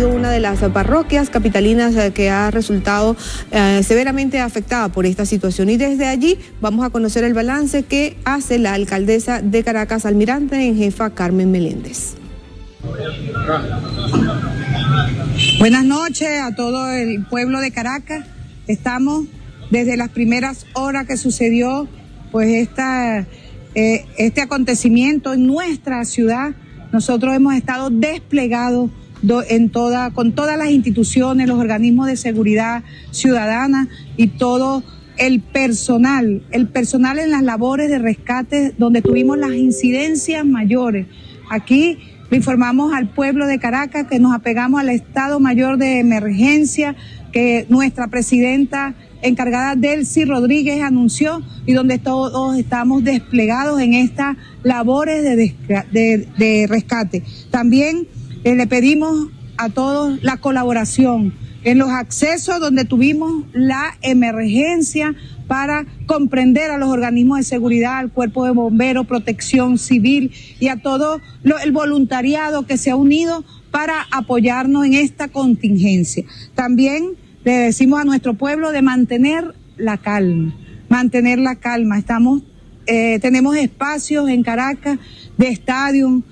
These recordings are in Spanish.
sido una de las parroquias capitalinas que ha resultado severamente afectada por esta situación. Y desde allí vamos a conocer el balance que hace la alcaldesa de Caracas, almirante en jefa Carmen Meléndez. Buenas noches a todo el pueblo de Caracas. Estamos desde las primeras horas que sucedió pues este acontecimiento en nuestra ciudad. Nosotros hemos estado desplegados con todas las instituciones, los organismos de seguridad ciudadana y todo el personal en las labores de rescate donde tuvimos las incidencias mayores. Aquí le informamos al pueblo de Caracas que nos apegamos al Estado Mayor de Emergencia que nuestra presidenta encargada Delcy Rodríguez anunció y donde todos estamos desplegados en estas labores de rescate. También le pedimos a todos la colaboración en los accesos donde tuvimos la emergencia para comprender a los organismos de seguridad, al cuerpo de bomberos, protección civil y a todo el voluntariado que se ha unido para apoyarnos en esta contingencia. También le decimos a nuestro pueblo de mantener la calma. Tenemos espacios en Caracas de estadio,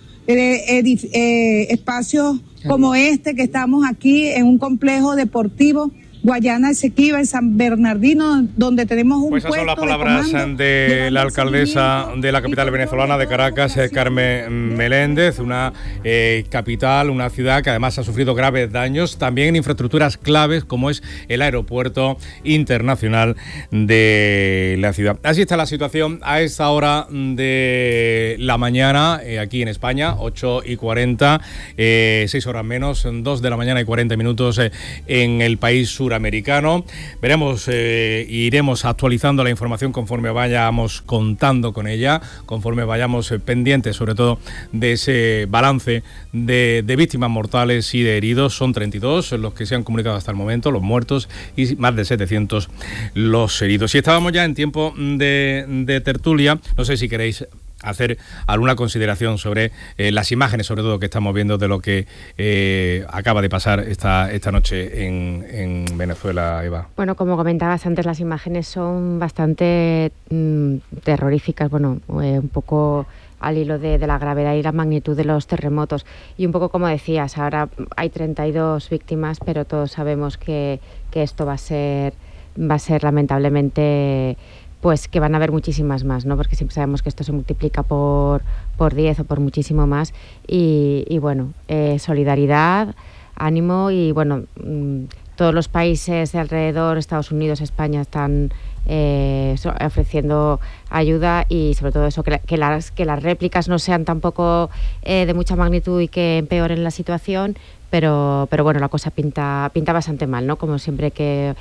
espacios como este que estamos aquí en un complejo deportivo Guayana Esequiba en San Bernardino, donde tenemos un pues esas son las palabras de la alcaldesa de la capital venezolana de Caracas, Carmen Meléndez, una capital, una ciudad que además ha sufrido graves daños, también en infraestructuras claves como es el aeropuerto internacional de la ciudad. Así está la situación a esta hora de la mañana aquí en España, 8:40, 6 horas menos, 2 de la mañana y 40 minutos en el país suramericano. Veremos, iremos actualizando la información conforme vayamos contando con ella, conforme vayamos pendientes sobre todo de ese balance de víctimas mortales y de heridos. Son 32 los que se han comunicado hasta el momento, los muertos, y más de 700 los heridos. Y estábamos ya en tiempo de tertulia. No sé si queréis hacer alguna consideración sobre las imágenes, sobre todo que estamos viendo de lo que acaba de pasar esta noche en Venezuela, Eva. Bueno, como comentabas antes, las imágenes son bastante terroríficas, un poco al hilo de la gravedad y la magnitud de los terremotos. Y un poco como decías, ahora hay 32 víctimas, pero todos sabemos que esto va a ser lamentablemente, pues que van a haber muchísimas más, ¿no? Porque siempre sabemos que esto se multiplica por 10 o por muchísimo más. Y bueno, solidaridad, ánimo y bueno, todos los países de alrededor, Estados Unidos, España, están ofreciendo ayuda y sobre todo eso, que las réplicas no sean tampoco de mucha magnitud y que empeoren la situación. Pero bueno, la cosa pinta bastante mal, ¿no? Como siempre que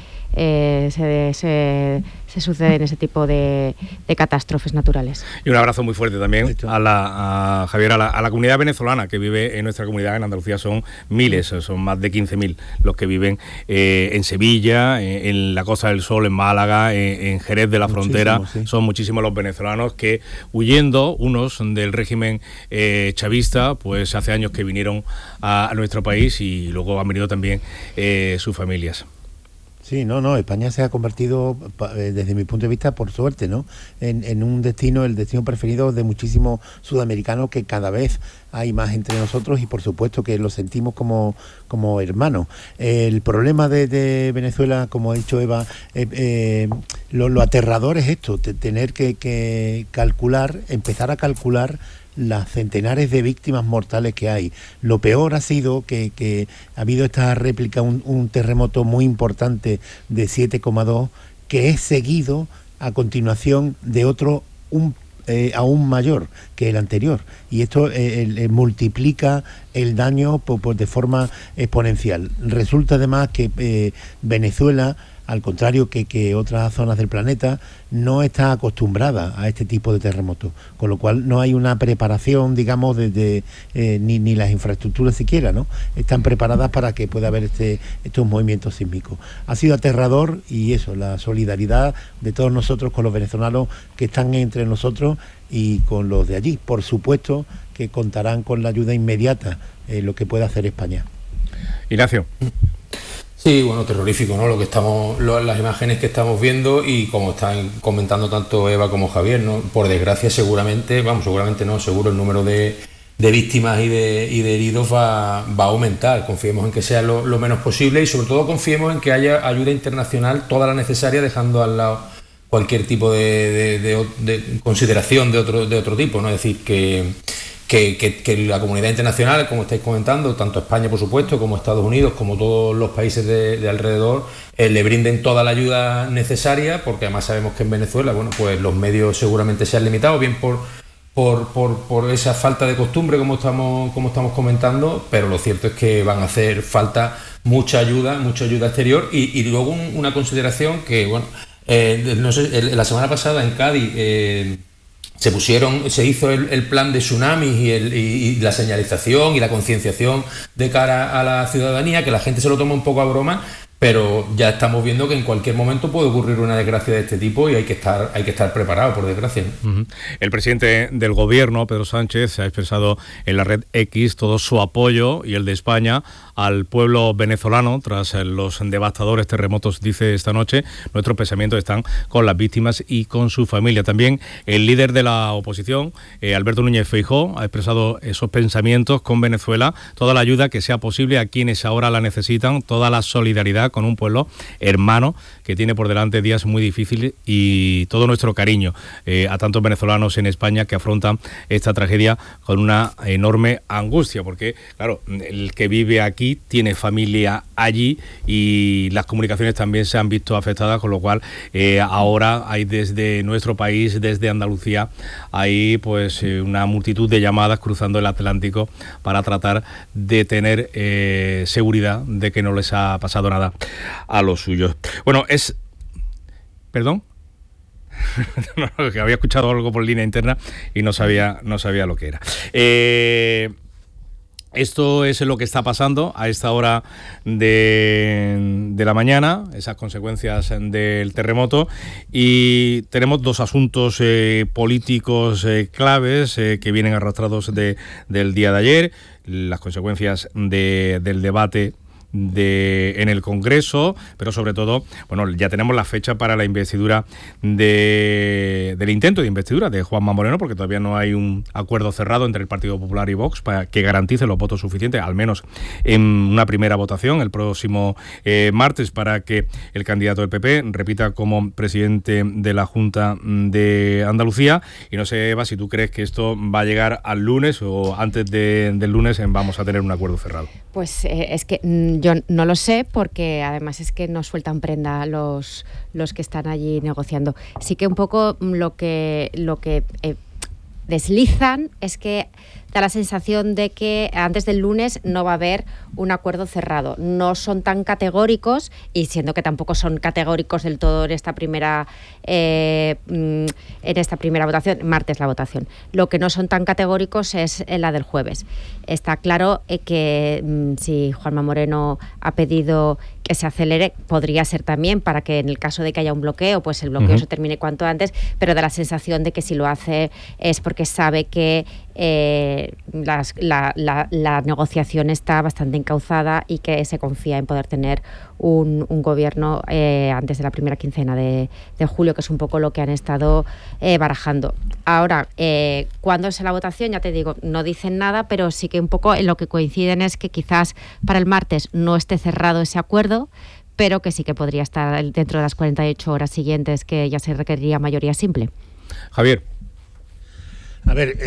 se suceden ese tipo de catástrofes naturales. Y un abrazo muy fuerte también a Javier, a la comunidad venezolana que vive en nuestra comunidad en Andalucía. Son miles, son más de 15.000 los que viven en Sevilla, en la Costa del Sol, en Málaga, en Jerez de la Frontera. Sí. Son muchísimos los venezolanos que, huyendo unos del régimen chavista, pues hace años que vinieron a nuestro país y luego han venido también sus familias. Sí, España se ha convertido, desde mi punto de vista, por suerte, ¿no?, en un destino, el destino preferido de muchísimos sudamericanos, que cada vez hay más entre nosotros y por supuesto que lo sentimos como hermanos. El problema de Venezuela, como ha dicho Eva, lo aterrador es esto, tener que empezar a calcular las centenares de víctimas mortales que hay. Lo peor ha sido que ha habido esta réplica, un terremoto muy importante de 7,2, que es seguido a continuación de otro aún mayor que el anterior, y esto multiplica el daño de forma exponencial. Resulta además que Venezuela, al contrario que otras zonas del planeta, no está acostumbrada a este tipo de terremotos, con lo cual no hay una preparación, digamos, ni las infraestructuras siquiera, ¿no?, están preparadas para que pueda haber estos movimientos sísmicos. Ha sido aterrador, y eso, la solidaridad de todos nosotros con los venezolanos que están entre nosotros y con los de allí. Por supuesto que contarán con la ayuda inmediata, lo que pueda hacer España. Ignacio. Sí, bueno, terrorífico, ¿no? Las imágenes que estamos viendo, y como están comentando tanto Eva como Javier, ¿no? Por desgracia, seguro el número de víctimas y de heridos va a aumentar. Confiemos en que sea lo menos posible, y sobre todo confiemos en que haya ayuda internacional, toda la necesaria, dejando al lado cualquier tipo de consideración de otro tipo, ¿no? Es decir, que la comunidad internacional, como estáis comentando, tanto España, por supuesto, como Estados Unidos, como todos los países de alrededor, le brinden toda la ayuda necesaria, porque además sabemos que en Venezuela, bueno, pues los medios seguramente se han limitado, bien por esa falta de costumbre, como estamos comentando, pero lo cierto es que van a hacer falta mucha ayuda exterior. Y luego una consideración que, bueno, no sé, la semana pasada en Cádiz se hizo el plan de tsunamis y la señalización y la concienciación de cara a la ciudadanía, que la gente se lo toma un poco a broma, pero ya estamos viendo que en cualquier momento puede ocurrir una desgracia de este tipo, y hay que estar preparado, por desgracia. Uh-huh. El presidente del gobierno, Pedro Sánchez, ha expresado en la red X todo su apoyo, y el de España, al pueblo venezolano tras los devastadores terremotos. Dice esta noche: nuestros pensamientos están con las víctimas y con su familia. También el líder de la oposición, Alberto Núñez Feijóo, ha expresado esos pensamientos con Venezuela, toda la ayuda que sea posible a quienes ahora la necesitan, toda la solidaridad con un pueblo hermano que tiene por delante días muy difíciles, y todo nuestro cariño a tantos venezolanos en España que afrontan esta tragedia con una enorme angustia, porque claro, el que vive aquí tiene familia allí, y las comunicaciones también se han visto afectadas, con lo cual ahora hay desde nuestro país, desde Andalucía, hay pues una multitud de llamadas cruzando el Atlántico para tratar de tener seguridad de que no les ha pasado nada a los suyos. Bueno, ¿Perdón? No, que había escuchado algo por línea interna y no sabía lo que era. Esto es lo que está pasando a esta hora de la mañana, esas consecuencias del terremoto, y tenemos dos asuntos políticos claves que vienen arrastrados del día de ayer: las consecuencias del debate en el Congreso, pero sobre todo, bueno, ya tenemos la fecha para la investidura del intento de investidura de Juanma Moreno, porque todavía no hay un acuerdo cerrado entre el Partido Popular y Vox para que garantice los votos suficientes, al menos en una primera votación el próximo martes, para que el candidato del PP repita como presidente de la Junta de Andalucía. Y no sé, Eva, si tú crees que esto va a llegar al lunes, o antes del lunes vamos a tener un acuerdo cerrado. Pues es que yo no lo sé, porque además es que no sueltan prenda los que están allí negociando. Sí que un poco lo que deslizan es que da la sensación de que antes del lunes no va a haber un acuerdo cerrado. No son tan categóricos, y siendo que tampoco son categóricos del todo en esta primera votación, martes la votación. Lo que no son tan categóricos es la del jueves. Está claro que si Juanma Moreno ha pedido que se acelere, podría ser también para que en el caso de que haya un bloqueo, pues el bloqueo se termine cuanto antes, pero da la sensación de que si lo hace es porque sabe que la negociación está bastante encauzada, y que se confía en poder tener un gobierno antes de la primera quincena de julio, que es un poco lo que han estado barajando. Ahora, ¿cuándo es la votación? Ya te digo, no dicen nada, pero sí que un poco en lo que coinciden es que quizás para el martes no esté cerrado ese acuerdo, pero que sí que podría estar dentro de las 48 horas siguientes, que ya se requeriría mayoría simple. Javier. A ver,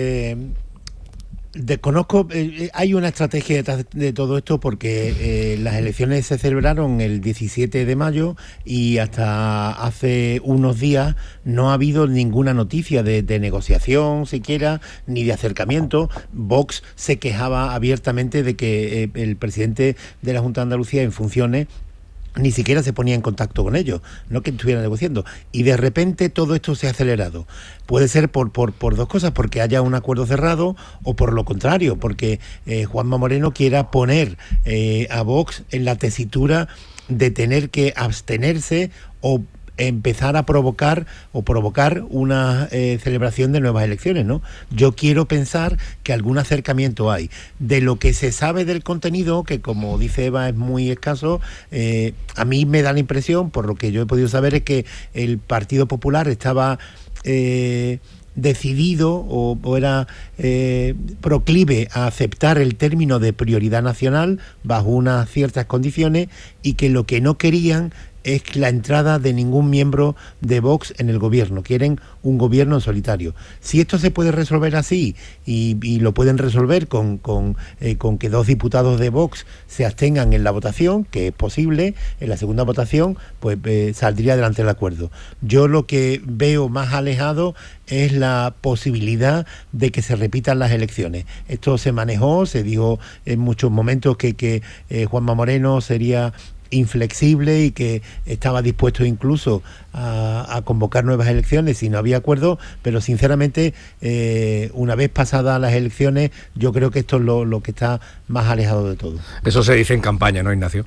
desconozco, hay una estrategia detrás de todo esto, porque las elecciones se celebraron el 17 de mayo y hasta hace unos días no ha habido ninguna noticia de negociación siquiera, ni de acercamiento. Vox se quejaba abiertamente de que el presidente de la Junta de Andalucía en funciones ni siquiera se ponía en contacto con ellos, no que estuvieran negociando, y de repente todo esto se ha acelerado. Puede ser por dos cosas: porque haya un acuerdo cerrado, o por lo contrario, porque Juanma Moreno quiera poner a Vox en la tesitura de tener que abstenerse o empezar a provocar una celebración de nuevas elecciones, ¿no? Yo quiero pensar que algún acercamiento hay. De lo que se sabe del contenido, que como dice Eva es muy escaso, a mí me da la impresión, por lo que yo he podido saber, es que el Partido Popular estaba decidido o era proclive a aceptar el término de prioridad nacional bajo unas ciertas condiciones, y que lo que no querían es la entrada de ningún miembro de Vox en el gobierno. Quieren un gobierno en solitario. Si esto se puede resolver así, y lo pueden resolver con que 2 diputados de Vox se abstengan en la votación, que es posible, en la segunda votación, pues saldría adelante el acuerdo. Yo lo que veo más alejado es la posibilidad de que se repitan las elecciones. Esto se manejó, se dijo en muchos momentos que Juanma Moreno sería inflexible y que estaba dispuesto incluso a convocar nuevas elecciones si no había acuerdo, pero sinceramente una vez pasadas las elecciones yo creo que esto es lo que está más alejado de todo. Eso se dice en campaña, ¿no, Ignacio?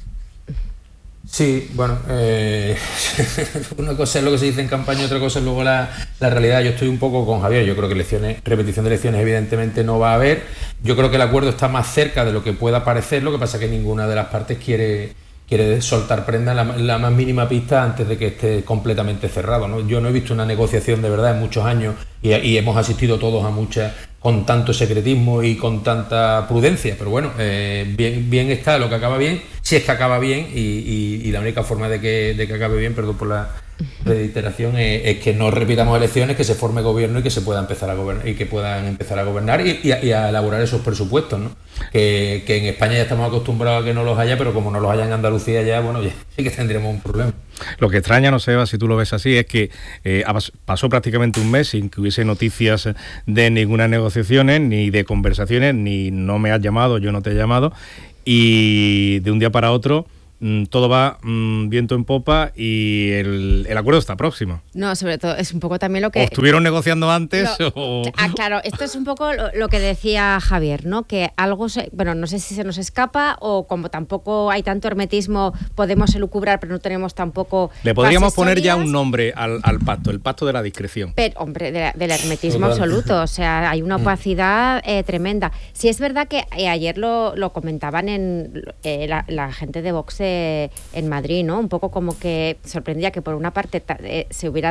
Sí, bueno, una cosa es lo que se dice en campaña, otra cosa es luego la realidad. Yo estoy un poco con Javier, yo creo que repetición de elecciones evidentemente no va a haber. Yo creo que el acuerdo está más cerca de lo que pueda parecer, lo que pasa es que ninguna de las partes quiere soltar prenda la más mínima pista antes de que esté completamente cerrado, ¿no? Yo no he visto una negociación de verdad en muchos años y hemos asistido todos a muchas con tanto secretismo y con tanta prudencia, pero bueno, bien está lo que acaba bien, si es que acaba bien, y la única forma de que acabe bien, perdón por la reiteración, es que no repitamos elecciones, que se forme gobierno y que se pueda empezar a gobernar, y que puedan empezar a gobernar y a elaborar esos presupuestos, ¿no? Que en España ya estamos acostumbrados a que no los haya, pero como no los haya en Andalucía ya, bueno, ya sí que tendremos un problema. Lo que extraña, no sé, Eva, si tú lo ves así, es que pasó prácticamente un mes sin que hubiese noticias de ninguna negociaciones, ni de conversaciones, ni no me has llamado, yo no te he llamado, y de un día para otro todo va viento en popa y el acuerdo está próximo. No, sobre todo es un poco también lo que... ¿O estuvieron negociando antes? Claro, esto es un poco lo que decía Javier, ¿no? Que algo, no sé si se nos escapa, o como tampoco hay tanto hermetismo, podemos elucubrar, pero no tenemos tampoco... Le podríamos poner ya un nombre al pacto, el pacto de la discreción. Pero, hombre, del hermetismo absoluto, o sea, hay una opacidad tremenda. Sí es verdad que ayer lo comentaban en la gente de Vox en Madrid, ¿no? Un poco como que sorprendía que por una parte se hubiera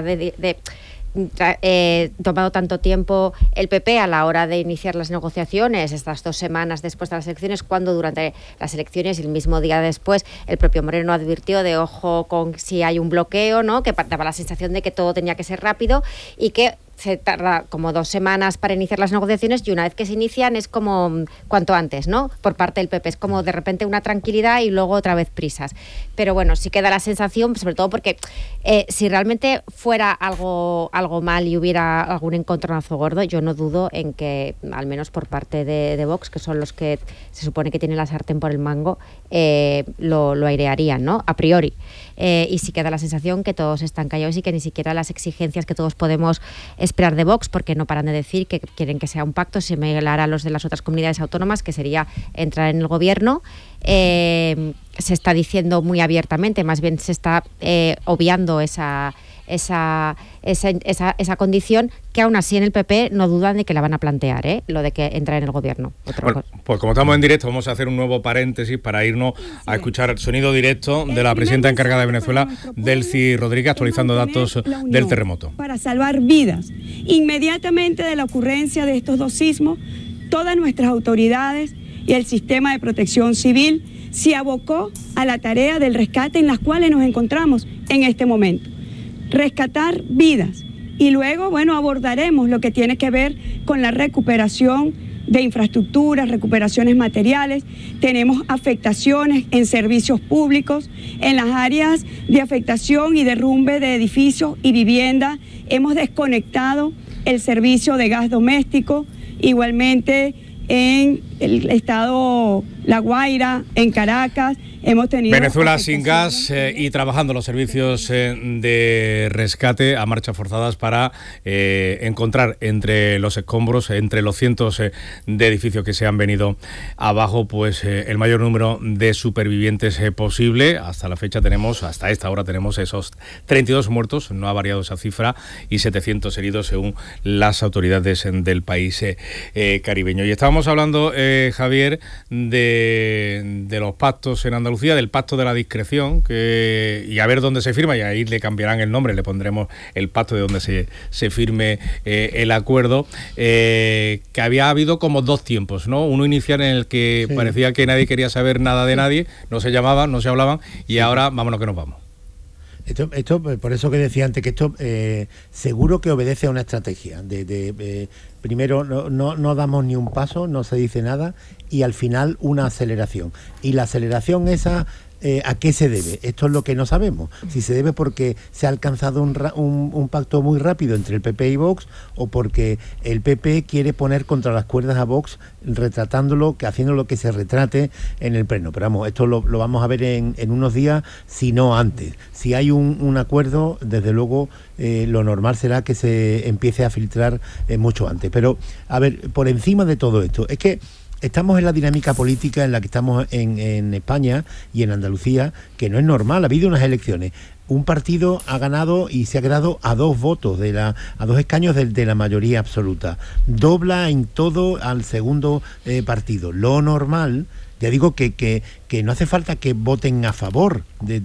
tomado tanto tiempo el PP a la hora de iniciar las negociaciones, estas 2 semanas después de las elecciones, cuando durante las elecciones y el mismo día después el propio Moreno advirtió de ojo con si hay un bloqueo, ¿no? Que daba la sensación de que todo tenía que ser rápido y que se tarda como 2 semanas para iniciar las negociaciones, y una vez que se inician es como cuanto antes, ¿no? Por parte del PP es como de repente una tranquilidad y luego otra vez prisas. Pero bueno, sí queda la sensación, sobre todo porque si realmente fuera algo mal y hubiera algún encontronazo gordo, yo no dudo en que, al menos por parte de Vox, que son los que se supone que tienen la sartén por el mango, lo airearían, ¿no? A priori. Y sí queda la sensación que todos están callados y que ni siquiera las exigencias que todos podemos esperar de Vox, porque no paran de decir que quieren que sea un pacto similar a los de las otras comunidades autónomas, que sería entrar en el gobierno. Se está diciendo muy abiertamente, más bien se está obviando esa condición, que aún así en el PP no dudan de que la van a plantear, lo de que entra en el gobierno. Bueno, pues como estamos en directo, vamos a hacer un nuevo paréntesis para irnos a escuchar el sonido directo de la presidenta encargada de Venezuela, Delcy Rodríguez, actualizando datos del terremoto. Para salvar vidas. Inmediatamente de la ocurrencia de estos 2 sismos, todas nuestras autoridades y el sistema de protección civil se abocó a la tarea del rescate en las cuales nos encontramos en este momento. Rescatar vidas, y luego, abordaremos lo que tiene que ver con la recuperación de infraestructuras, recuperaciones materiales. Tenemos afectaciones en servicios públicos, en las áreas de afectación y derrumbe de edificios y viviendas. Hemos desconectado el servicio de gas doméstico, igualmente en el estado La Guaira, en Caracas. Hemos tenido Venezuela sin gas y trabajando los servicios de rescate a marchas forzadas para encontrar entre los escombros, entre los cientos de edificios que se han venido abajo, pues el mayor número de supervivientes posible. Hasta la fecha hasta esta hora tenemos esos 32 muertos, no ha variado esa cifra, y 700 heridos según las autoridades del país caribeño. Y estábamos hablando, Javier, de los pactos en Andalucía, del pacto de la discreción, y a ver dónde se firma, y ahí le cambiarán el nombre, le pondremos el pacto de donde se firme el acuerdo, que había habido como dos tiempos, ¿no? Uno inicial en el que parecía que nadie quería saber nada de nadie, no se llamaban, no se hablaban, y ahora vámonos que nos vamos. Esto, por eso que decía antes, que esto seguro que obedece a una estrategia. Primero, no damos ni un paso, no se dice nada, y al final una aceleración. Y la aceleración esa, ¿a qué se debe? Esto es lo que no sabemos. Si se debe porque se ha alcanzado un pacto muy rápido entre el PP y Vox, o porque el PP quiere poner contra las cuerdas a Vox, retratándolo, haciéndolo que se retrate en el pleno. Pero vamos, esto lo vamos a ver en unos días, si no antes. Si hay un acuerdo, desde luego lo normal será que se empiece a filtrar mucho antes. Pero, a ver, por encima de todo esto, es que estamos en la dinámica política en la que estamos en España y en Andalucía, que no es normal. Ha habido unas elecciones. Un partido ha ganado y se ha quedado a 2 votos, a 2 escaños de la mayoría absoluta. Dobla en todo al segundo partido. Lo normal, ya digo que no hace falta que voten a favor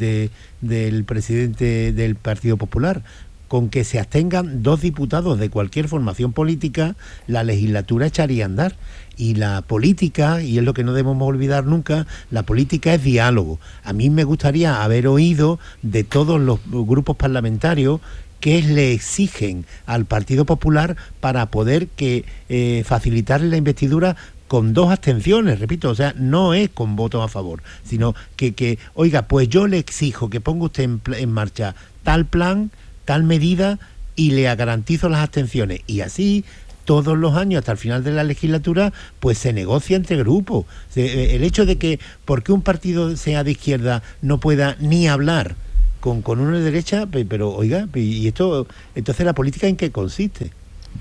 del presidente del Partido Popular. Con que se abstengan 2 diputados de cualquier formación política, la legislatura echaría a andar. Y la política, y es lo que no debemos olvidar nunca, la política es diálogo. A mí me gustaría haber oído de todos los grupos parlamentarios qué le exigen al Partido Popular para poder facilitarle la investidura con 2 abstenciones, repito, o sea, no es con votos a favor, sino que oiga, pues yo le exijo que ponga usted en marcha tal plan, tal medida, y le garantizo las abstenciones. Y así, todos los años, hasta el final de la legislatura, pues se negocia entre grupos. El hecho de que, porque un partido sea de izquierda, no pueda ni hablar con uno de derecha, pero oiga, ¿y esto, entonces la política en qué consiste?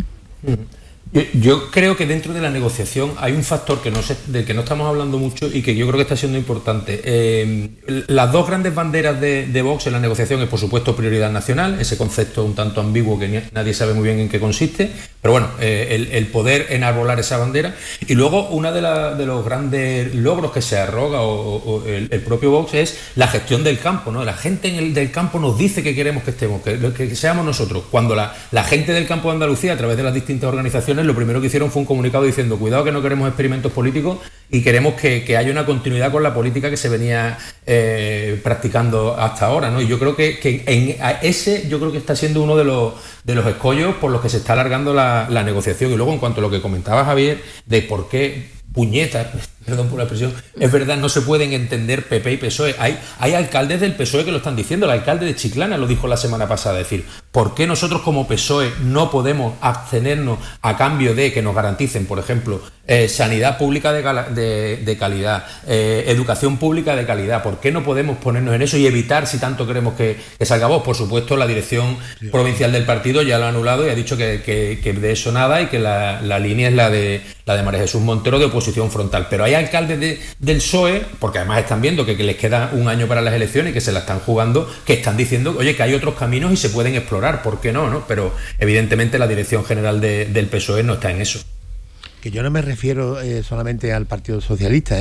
Yo creo que dentro de la negociación hay un factor del que no estamos hablando mucho y que yo creo que está siendo importante. Las 2 grandes banderas de Vox en la negociación es, por supuesto, prioridad nacional, ese concepto un tanto ambiguo que nadie sabe muy bien en qué consiste, pero bueno, el poder enarbolar esa bandera. Y luego, uno de los grandes logros que se arroga el propio Vox es la gestión del campo, ¿no? La gente del campo nos dice que queremos que estemos, que seamos nosotros. Cuando la gente del campo de Andalucía, a través de las distintas organizaciones, lo primero que hicieron fue un comunicado diciendo: cuidado, que no queremos experimentos políticos y queremos que haya una continuidad con la política que se venía practicando hasta ahora, ¿no? Y yo creo que yo creo que está siendo uno de los escollos por los que se está alargando la negociación. Y luego, en cuanto a lo que comentaba Javier, de por qué puñetas, perdón por la expresión, es verdad, no se pueden entender PP y PSOE. Hay alcaldes del PSOE que lo están diciendo. El alcalde de Chiclana lo dijo la semana pasada, es decir, ¿por qué nosotros como PSOE no podemos abstenernos a cambio de que nos garanticen, por ejemplo, sanidad pública de calidad, educación pública de calidad? ¿Por qué no podemos ponernos en eso y evitar, si tanto queremos que salga Vox? Por supuesto, la dirección provincial del partido ya lo ha anulado y ha dicho que de eso nada, y que la línea es la de María Jesús Montero, de oposición frontal. Pero hay alcaldes del PSOE, porque además están viendo que les queda un año para las elecciones y que se la están jugando, que están diciendo, oye, que hay otros caminos y se pueden explorar, ¿por qué no? Pero evidentemente la dirección general del PSOE no está en eso. Que yo no me refiero solamente al Partido Socialista,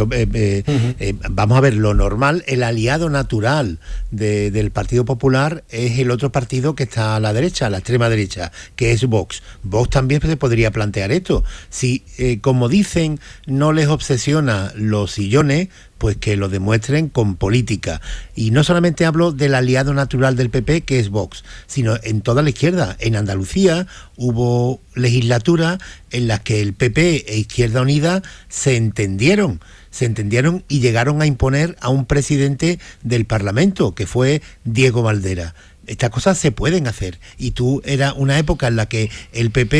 vamos a ver, lo normal, el aliado natural del Partido Popular es el otro partido que está a la derecha, a la extrema derecha, que es Vox. Vox también se podría plantear esto. Si, como dicen, no les obsesiona los sillones, pues que lo demuestren con política. Y no solamente hablo del aliado natural del PP, que es Vox, sino en toda la izquierda. En Andalucía hubo legislaturas en las que el PP e Izquierda Unida se entendieron y llegaron a imponer a un presidente del Parlamento, que fue Diego Valdera. Estas cosas se pueden hacer, y era una época en la que el PP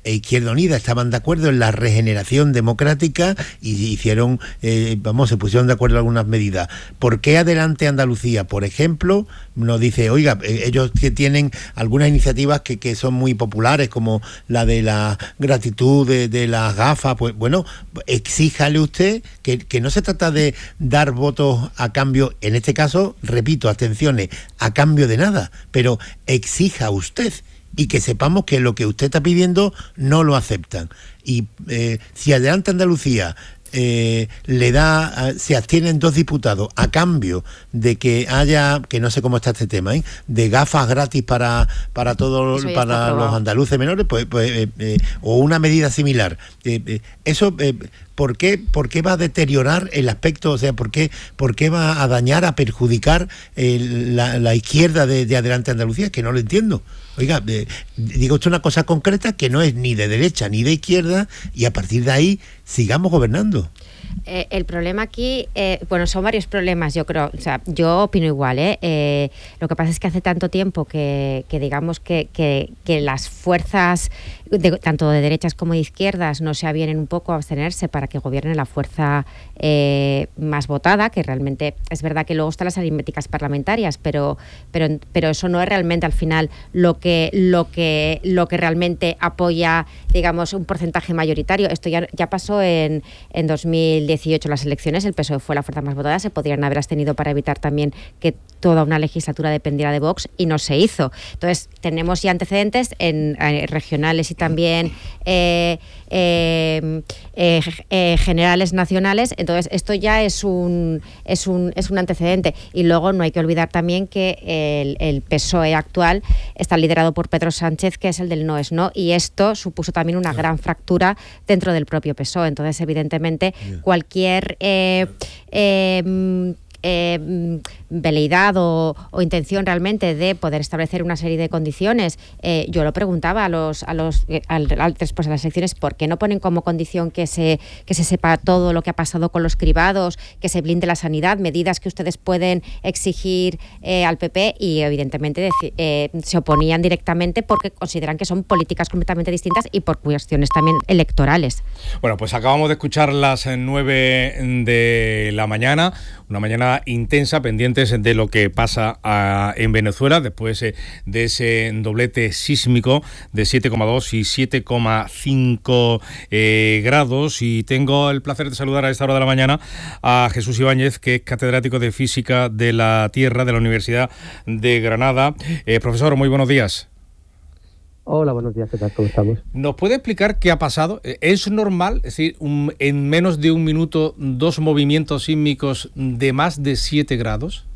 Izquierda Unida estaban de acuerdo en la regeneración democrática y hicieron, se pusieron de acuerdo en algunas medidas. ¿Por qué Adelante Andalucía, por ejemplo, nos dice, oiga, ellos que tienen algunas iniciativas que son muy populares, como la de la gratitud de las gafas, pues bueno, exíjale usted que no se trata de dar votos a cambio, en este caso, repito, atenciones, a cambio de nada, pero exija usted y que sepamos que lo que usted está pidiendo no lo aceptan. Y si Adelante Andalucía le da, se abstienen 2 diputados a cambio de que haya, que no sé cómo está este tema, de gafas gratis para todos, para los andaluces menores, o una medida similar, eso ¿por qué va a deteriorar el aspecto? O sea, ¿por qué va a dañar, a perjudicar la izquierda de Adelante Andalucía? Que no lo entiendo. Oiga, digo usted una cosa concreta que no es ni de derecha ni de izquierda, y a partir de ahí sigamos gobernando. El problema aquí, son varios problemas, yo creo. O sea, yo opino igual, lo que pasa es que hace tanto tiempo que digamos que las fuerzas, tanto de derechas como de izquierdas, no se avienen un poco a abstenerse para que gobierne la fuerza más votada, que realmente es verdad que luego están las aritméticas parlamentarias, pero eso no es realmente al final lo que realmente apoya, digamos, un porcentaje mayoritario. Esto ya pasó en 2018 las elecciones, el PSOE fue la fuerza más votada, se podrían haber abstenido para evitar también que toda una legislatura dependiera de Vox, y no se hizo. Entonces tenemos ya antecedentes en regionales y también generales nacionales. Entonces esto ya es un antecedente. Y luego no hay que olvidar también que el PSOE actual está liderado por Pedro Sánchez, que es el del no es no, y esto supuso también una gran fractura dentro del propio PSOE. Entonces evidentemente cualquier veleidad o intención realmente de poder establecer una serie de condiciones. Yo lo preguntaba a las elecciones, ¿por qué no ponen como condición que se sepa todo lo que ha pasado con los cribados, que se blinde la sanidad, medidas que ustedes pueden exigir al PP? Y evidentemente se oponían directamente porque consideran que son políticas completamente distintas y por cuestiones también electorales. Bueno, pues acabamos de escuchar las 9 de la mañana, una mañana intensa, pendientes de lo que pasa en Venezuela después de ese doblete sísmico de 7,2 y 7,5 grados. Y tengo el placer de saludar a esta hora de la mañana a Jesús Ibáñez, que es catedrático de Física de la Tierra de la Universidad de Granada. Profesor, muy buenos días. Hola, buenos días, ¿qué tal? ¿Cómo estamos? ¿Nos puede explicar qué ha pasado? ¿Es normal, es decir, en menos de un minuto, 2 movimientos sísmicos de más de 7 grados?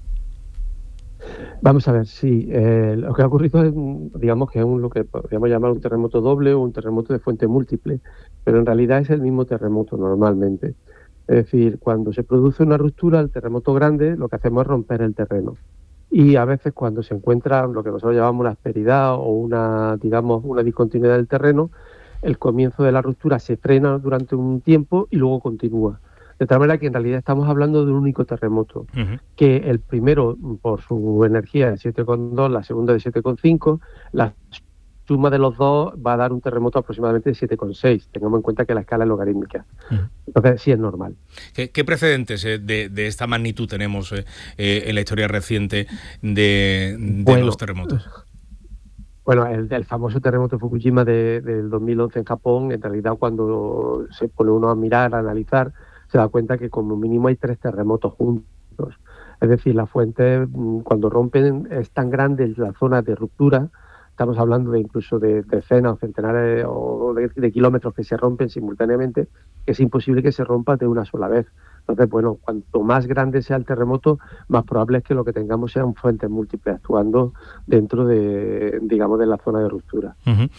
Vamos a ver, sí. Lo que ha ocurrido es, digamos, que es lo que podríamos llamar un terremoto doble o un terremoto de fuente múltiple, pero en realidad es el mismo terremoto normalmente. Es decir, cuando se produce una ruptura, el terremoto grande, lo que hacemos es romper el terreno. Y a veces cuando se encuentra lo que nosotros llamamos una asperidad o una discontinuidad del terreno, el comienzo de la ruptura se frena durante un tiempo y luego continúa. De tal manera que en realidad estamos hablando de un único terremoto, que el primero, por su energía de 7,2, la segunda de 7,5, la suma de los dos va a dar un terremoto aproximadamente de 7,6. Tengamos en cuenta que la escala es logarítmica. Entonces sí es normal. ¿Qué precedentes de esta magnitud tenemos en la historia reciente de los terremotos? Bueno, el famoso terremoto de Fukushima del 2011 en Japón, en realidad cuando se pone uno a mirar, a analizar, se da cuenta que como mínimo hay 3 terremotos juntos. Es decir, las fuentes cuando rompen es tan grande la zona de ruptura, estamos hablando de incluso de decenas o centenares de kilómetros que se rompen simultáneamente, que es imposible que se rompa de una sola vez. Entonces, bueno, cuanto más grande sea el terremoto, más probable es que lo que tengamos sean fuentes múltiples actuando dentro de, digamos, de la zona de ruptura.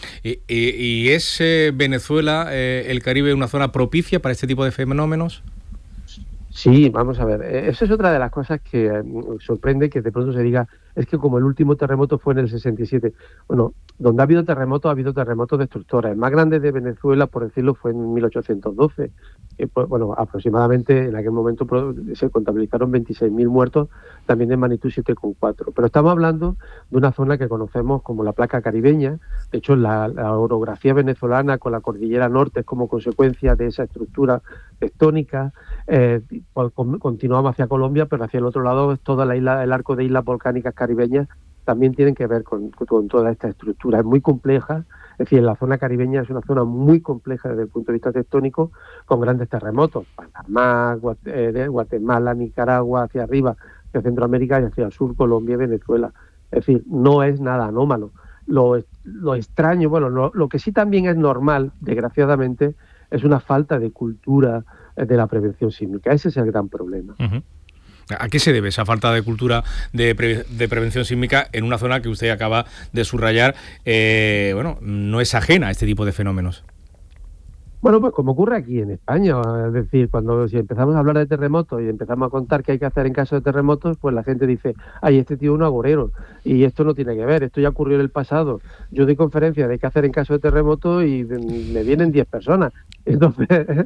¿Y es Venezuela, el Caribe, una zona propicia para este tipo de fenómenos? Sí, vamos a ver. Eso es otra de las cosas que sorprende, que de pronto se diga, es que como el último terremoto fue en el 67. Bueno, donde ha habido terremotos destructores. El más grande de Venezuela, por decirlo, fue en 1812. Pues, bueno, aproximadamente en aquel momento se contabilizaron 26.000 muertos, también de magnitud 7,4. Pero estamos hablando de una zona que conocemos como la placa caribeña. De hecho, la orografía venezolana con la cordillera norte es como consecuencia de esa estructura tectónica. Continuamos hacia Colombia, pero hacia el otro lado es toda la isla, el arco de islas volcánicas caribeñas también tienen que ver con toda esta estructura. Es muy compleja, es decir, la zona caribeña es una zona muy compleja desde el punto de vista tectónico, con grandes terremotos, Panamá, Guatemala, Nicaragua, hacia arriba, hacia Centroamérica y hacia el sur, Colombia y Venezuela. Es decir, no es nada anómalo. Lo extraño, bueno, lo que sí también es normal, desgraciadamente, es una falta de cultura de la prevención sísmica. Ese es el gran problema. Uh-huh. ¿A qué se debe esa falta de cultura de prevención sísmica en una zona que usted acaba de subrayar? No es ajena a este tipo de fenómenos. Bueno, pues como ocurre aquí en España, es decir, si empezamos a hablar de terremotos y empezamos a contar qué hay que hacer en caso de terremotos, pues la gente dice, ay, este tío es un agorero, y esto no tiene que ver, esto ya ocurrió en el pasado. Yo doy conferencias de qué hacer en caso de terremoto y me vienen 10 personas. Entonces,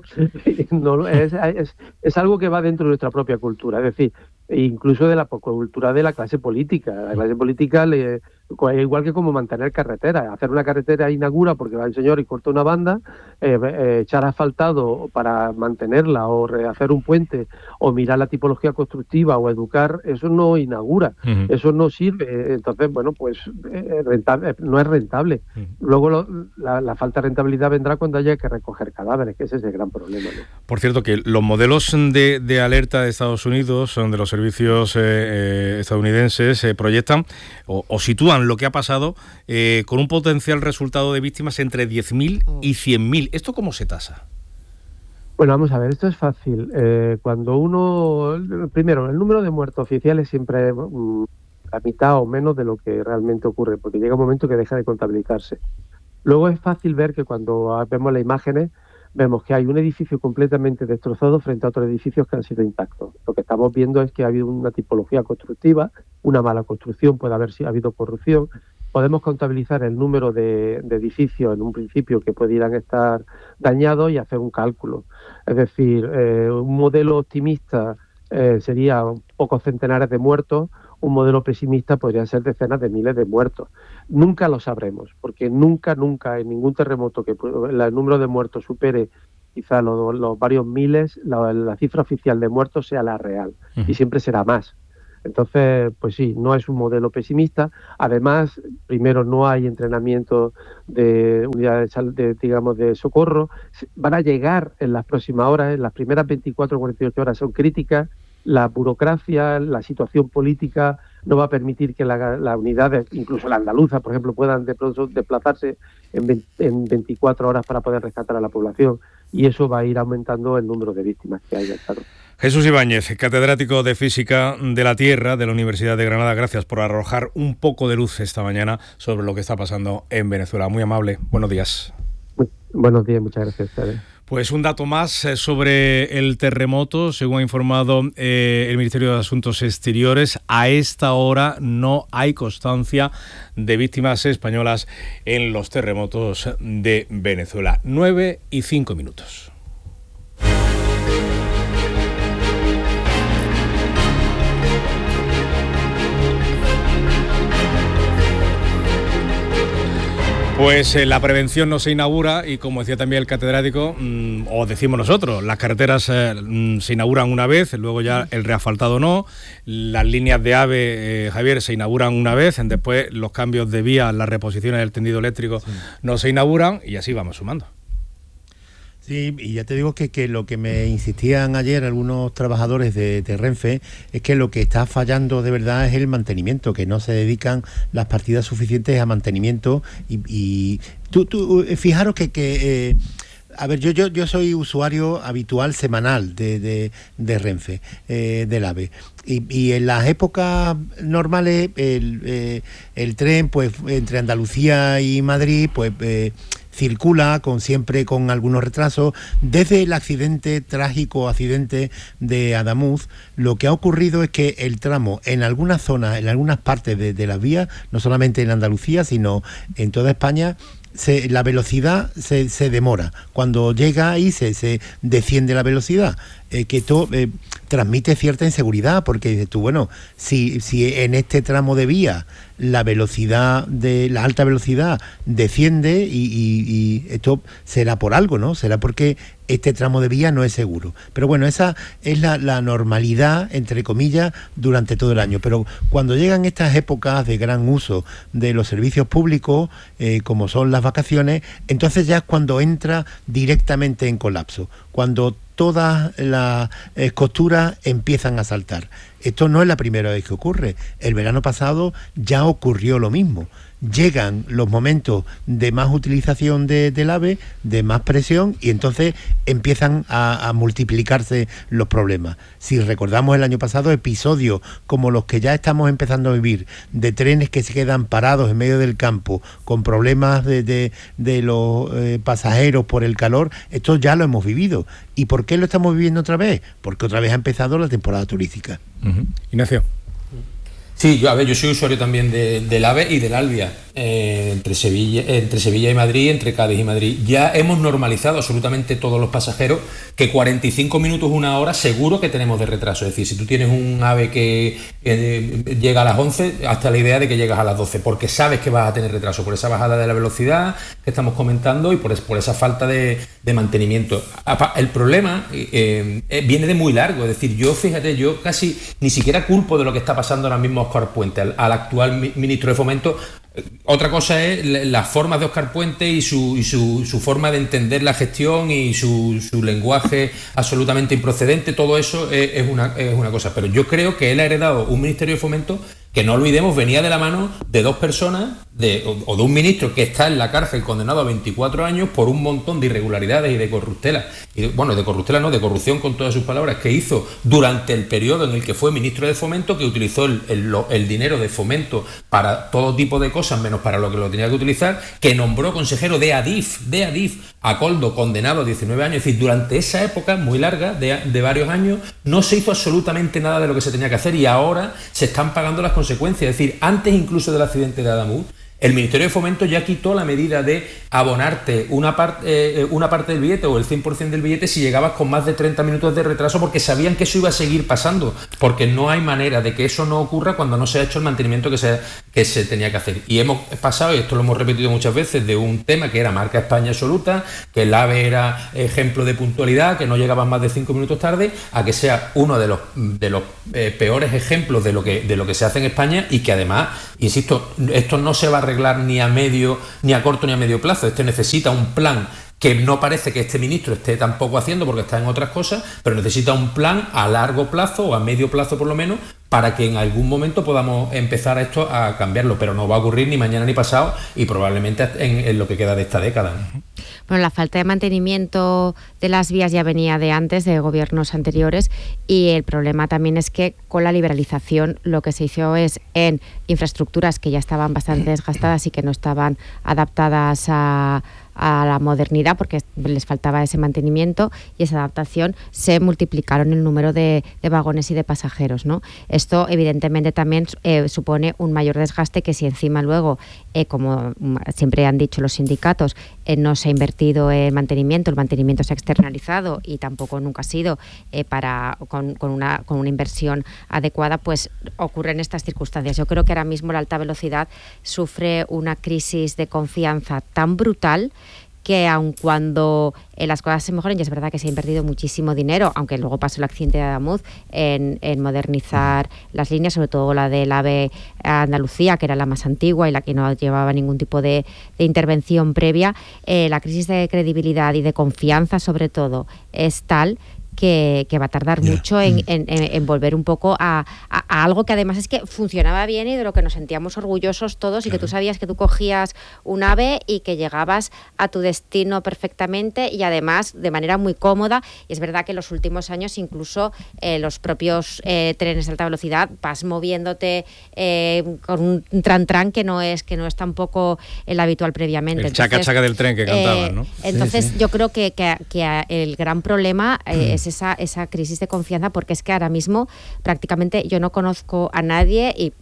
es algo que va dentro de nuestra propia cultura, es decir, incluso de la cultura de la clase política. La clase política, igual que como mantener carreteras, hacer una carretera inaugura porque va el señor y corta una banda, echar asfaltado para mantenerla o rehacer un puente o mirar la tipología constructiva o educar, eso no inaugura, eso no sirve. Entonces, bueno, pues no es rentable. Luego la falta de rentabilidad vendrá cuando haya que recoger cadáveres, que ese es el gran problema, ¿no? Por cierto, que los modelos de alerta de Estados Unidos, son de los servicios estadounidenses, proyectan o sitúan lo que ha pasado con un potencial resultado de víctimas entre 10.000 y 100.000. ¿Esto cómo se tasa? Bueno, vamos a ver, esto es fácil. Primero, el número de muertos oficiales siempre es la mitad o menos de lo que realmente ocurre, porque llega un momento que deja de contabilizarse. Luego es fácil ver que cuando vemos las imágenes, vemos que hay un edificio completamente destrozado frente a otros edificios que han sido intactos. Lo que estamos viendo es que ha habido una tipología constructiva, una mala construcción, puede haber habido corrupción. Podemos contabilizar el número de edificios en un principio que pudieran estar dañados y hacer un cálculo. Es decir, un modelo optimista sería pocos centenares de muertos, un modelo pesimista podría ser decenas de miles de muertos. Nunca lo sabremos, porque nunca en ningún terremoto que el número de muertos supere quizá los varios miles, la cifra oficial de muertos sea la real, y siempre será más. Entonces, pues sí, no es un modelo pesimista. Además, primero, no hay entrenamiento de unidades de socorro. Van a llegar en las próximas horas, en las primeras 24 o 48 horas son críticas. La burocracia, la situación política no va a permitir que las unidades, incluso la andaluza, por ejemplo, puedan desplazarse en 24 horas para poder rescatar a la población, y eso va a ir aumentando el número de víctimas que hay, claro. Jesús Ibáñez, catedrático de Física de la Tierra de la Universidad de Granada, gracias por arrojar un poco de luz esta mañana sobre lo que está pasando en Venezuela. Muy amable, buenos días. Buenos días, muchas gracias. Pues un dato más sobre el terremoto, según ha informado el Ministerio de Asuntos Exteriores, a esta hora no hay constancia de víctimas españolas en los terremotos de Venezuela. 9:05. Pues la prevención no se inaugura y, como decía también el catedrático, o decimos nosotros, las carreteras se inauguran una vez, luego ya el reasfaltado no, las líneas de AVE, Javier, se inauguran una vez, después los cambios de vías, las reposiciones del tendido eléctrico no se inauguran y así vamos sumando. Sí, y ya te digo que lo que me insistían ayer algunos trabajadores de Renfe es que lo que está fallando de verdad es el mantenimiento, que no se dedican las partidas suficientes a mantenimiento y tú fijaros que a ver, yo soy usuario habitual semanal de Renfe, del AVE, y en las épocas normales el tren, pues entre Andalucía y Madrid, pues circula siempre con algunos retrasos. Desde el trágico accidente de Adamuz, lo que ha ocurrido es que el tramo en algunas zonas, en algunas partes de las vías, no solamente en Andalucía, sino en toda España, la velocidad se demora. Cuando llega ahí se desciende la velocidad, que esto transmite cierta inseguridad, porque dices tú, bueno, si en este tramo de vía la alta velocidad desciende y esto será por algo, ¿no? Será porque este tramo de vía no es seguro. Pero bueno, esa es la normalidad, entre comillas, durante todo el año. Pero cuando llegan estas épocas de gran uso de los servicios públicos, como son las vacaciones, entonces ya es cuando entra directamente en colapso, cuando todas las costuras empiezan a saltar. Esto no es la primera vez que ocurre. El verano pasado ya ocurrió lo mismo. Llegan los momentos de más utilización del AVE, de más presión, y entonces empiezan a multiplicarse los problemas. Si recordamos el año pasado, episodios como los que ya estamos empezando a vivir, de trenes que se quedan parados en medio del campo, con problemas de los pasajeros por el calor, esto ya lo hemos vivido. ¿Y por qué lo estamos viviendo otra vez? Porque otra vez ha empezado la temporada turística. Ignacio. Sí, yo soy usuario también del AVE y del Alvia, entre Sevilla y Madrid, entre Cádiz y Madrid. Ya hemos normalizado absolutamente todos los pasajeros que 45 minutos, una hora, seguro que tenemos de retraso. Es decir, si tú tienes un AVE que llega a las 11, hasta la idea de que llegas a las 12, porque sabes que vas a tener retraso por esa bajada de la velocidad que estamos comentando y por esa falta de mantenimiento. El problema viene de muy largo. Es decir, yo casi ni siquiera culpo de lo que está pasando ahora mismo a Óscar Puente, al actual ministro de Fomento. Otra cosa es las formas de Óscar Puente y su forma de entender la gestión y su lenguaje absolutamente improcedente. Todo eso es una cosa, pero yo creo que él ha heredado un Ministerio de Fomento que, no olvidemos, venía de la mano de dos personas o de un ministro que está en la cárcel condenado a 24 años por un montón de irregularidades y de corruptela. De corrupción con todas sus palabras, que hizo durante el periodo en el que fue ministro de Fomento, que utilizó el dinero de Fomento para todo tipo de cosas, menos para lo que lo tenía que utilizar, que nombró consejero de Adif a Koldo, condenado a 19 años. Es decir, durante esa época muy larga, de varios años, no se hizo absolutamente nada de lo que se tenía que hacer, y ahora se están pagando las consecuencias. Es decir, antes incluso del accidente de Adamuz, el Ministerio de Fomento ya quitó la medida de abonarte una parte del billete o el 100% del billete si llegabas con más de 30 minutos de retraso, porque sabían que eso iba a seguir pasando, porque no hay manera de que eso no ocurra cuando no se ha hecho el mantenimiento que se tenía que hacer. Y hemos pasado, y esto lo hemos repetido muchas veces, de un tema que era marca España absoluta, que el AVE era ejemplo de puntualidad, que no llegaban más de 5 minutos tarde, a que sea uno de los peores ejemplos de lo que se hace en España, y que además, insisto, esto no se va a arreglar ni a corto ni a medio plazo. Este necesita un plan que no parece que este ministro esté tampoco haciendo, porque está en otras cosas, pero necesita un plan a largo plazo o a medio plazo por lo menos, para que en algún momento podamos empezar a cambiarlo, pero no va a ocurrir ni mañana ni pasado, y probablemente en lo que queda de esta década. Bueno, la falta de mantenimiento de las vías ya venía de antes, de gobiernos anteriores, y el problema también es que con la liberalización lo que se hizo es en infraestructuras que ya estaban bastante desgastadas y que no estaban adaptadas a la modernidad, porque les faltaba ese mantenimiento y esa adaptación, se multiplicaron el número de vagones y de pasajeros, ¿no? Esto evidentemente también supone un mayor desgaste, que si encima luego, como siempre han dicho los sindicatos, no se ha invertido en mantenimiento, el mantenimiento se ha externalizado y tampoco nunca ha sido con una inversión adecuada, pues ocurren estas circunstancias. Yo creo que ahora mismo la alta velocidad sufre una crisis de confianza tan brutal que aun cuando las cosas se mejoren, y es verdad que se ha invertido muchísimo dinero, aunque luego pasó el accidente de Adamuz, en modernizar las líneas, sobre todo la del AVE a Andalucía, que era la más antigua y la que no llevaba ningún tipo de intervención previa, la crisis de credibilidad y de confianza, sobre todo, es tal que va a tardar mucho en volver un poco a algo que además es que funcionaba bien y de lo que nos sentíamos orgullosos todos, y que tú sabías que tú cogías un AVE y que llegabas a tu destino perfectamente y además de manera muy cómoda. Y es verdad que en los últimos años incluso los propios trenes de alta velocidad vas moviénute con un tran-tran que no es tampoco el habitual previamente. El chaca-chaca del tren que cantaban, ¿no? Entonces yo creo que el gran problema es esa crisis de confianza, porque es que ahora mismo prácticamente yo no conozco a nadie, y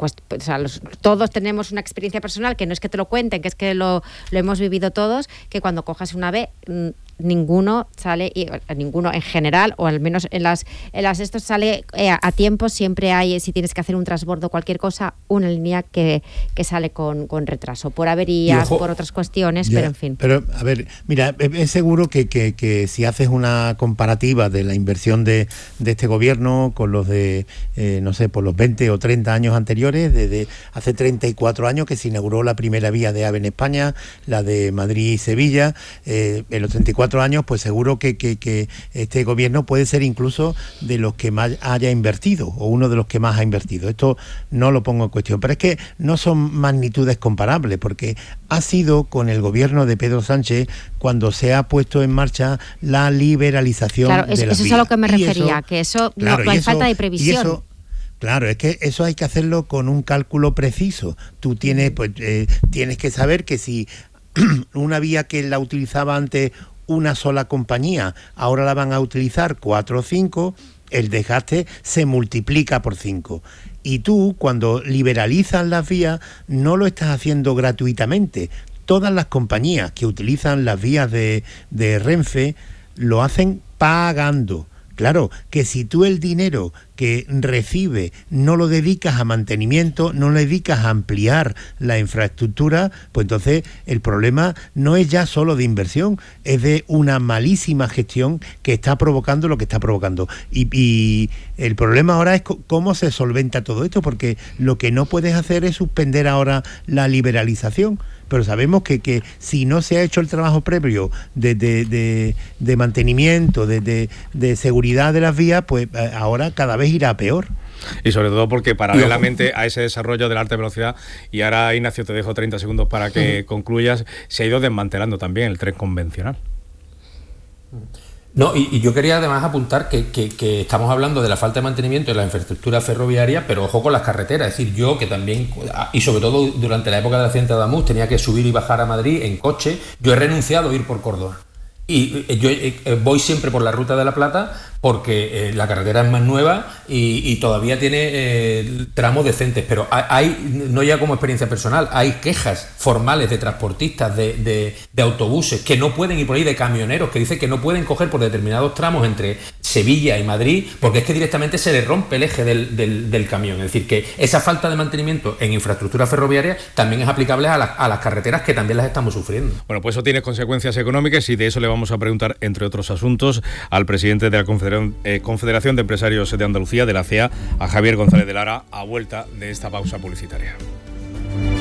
todos tenemos una experiencia personal, que no es que te lo cuenten, que es que lo hemos vivido todos, que cuando cojas un AVE ninguno sale, ninguno en general, o al menos en las estos sale a tiempo. Siempre hay, si tienes que hacer un transbordo o cualquier cosa, una línea que sale con retraso, por averías, por otras cuestiones, pero en fin. Pero a ver, mira, es seguro que si haces una comparativa de la inversión de este gobierno con los de, no sé, por los 20 o 30 años anteriores, desde hace 34 años que se inauguró la primera vía de AVE en España, la de Madrid y Sevilla, en los 34 años, pues seguro que este gobierno puede ser incluso de los que más haya invertido, o uno de los que más ha invertido. Esto no lo pongo en cuestión, pero es que no son magnitudes comparables, porque ha sido con el gobierno de Pedro Sánchez cuando se ha puesto en marcha la liberalización de las vías. Eso es a lo que me refería, que eso claro, no hay falta de previsión. Claro, es que eso hay que hacerlo con un cálculo preciso. Tú tienes, tienes que saber que si una vía que la utilizaba antes una sola compañía, ahora la van a utilizar 4 o 5, el desgaste se multiplica por 5. Y tú, cuando liberalizas las vías, no lo estás haciendo gratuitamente. Todas las compañías que utilizan las vías de Renfe lo hacen pagando. Claro, que si tú el dinero que recibe no lo dedicas a mantenimiento, no lo dedicas a ampliar la infraestructura, pues entonces el problema no es ya solo de inversión, es de una malísima gestión que está provocando lo que está provocando. Y el problema ahora es cómo se solventa todo esto, porque lo que no puedes hacer es suspender ahora la liberalización. Pero sabemos que si no se ha hecho el trabajo previo de mantenimiento, de seguridad de las vías, pues ahora cada vez irá peor. Y sobre todo porque paralelamente a ese desarrollo de la alta velocidad, y ahora Ignacio te dejo 30 segundos para que concluyas, se ha ido desmantelando también el tren convencional. No, y yo quería además apuntar que estamos hablando de la falta de mantenimiento de la infraestructura ferroviaria, pero ojo con las carreteras. Es decir, yo que también, y sobre todo durante la época del accidente de Adamuz, tenía que subir y bajar a Madrid en coche, yo he renunciado a ir por Córdoba. Y yo voy siempre por la Ruta de la Plata porque la carretera es más nueva y todavía tiene tramos decentes, pero no ya como experiencia personal, hay quejas formales de transportistas, de autobuses que no pueden ir por ahí, de camioneros que dicen que no pueden coger por determinados tramos entre Sevilla y Madrid porque es que directamente se les rompe el eje del camión. Es decir, que esa falta de mantenimiento en infraestructura ferroviaria también es aplicable a las carreteras, que también las estamos sufriendo. Bueno, pues eso tiene consecuencias económicas, y de eso le vamos a preguntar, entre otros asuntos, al presidente de la Confederación de Empresarios de Andalucía, de la CEA, a Javier González de Lara, a vuelta de esta pausa publicitaria.